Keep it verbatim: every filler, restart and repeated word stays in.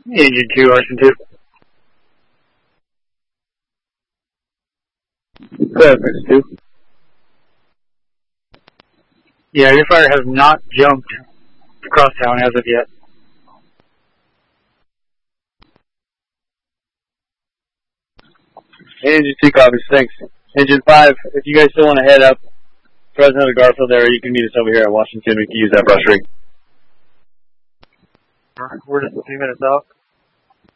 Engine two, Ocean two. Go ahead, Prince two. Yeah, your fire has not jumped across town as of yet. Engine two copies, thanks. Engine five, if you guys still want to head up Fresno to Garfield area, you can meet us over here at Washington. We can use that brush rig. We're just a few minutes out.